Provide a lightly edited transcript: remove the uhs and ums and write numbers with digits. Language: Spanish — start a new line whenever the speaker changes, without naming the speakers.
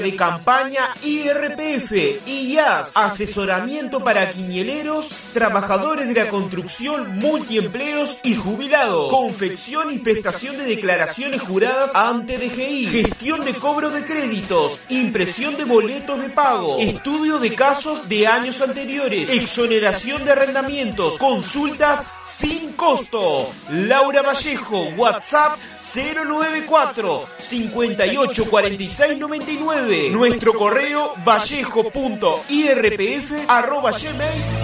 de campaña IRPF, IAS, asesoramiento para quiñeleros, trabajadores de la construcción, multiempleos y jubilados, confección y prestación de declaraciones juradas ante DGI, gestión de cobro de créditos, impresión de boletos de pago, estudio de casos de años anteriores, exoneración de arrendamientos, consultas sin costo. Laura Vallejo, WhatsApp 094 58 46 99. Nuestro correo vallejo.irpf@gmail.com.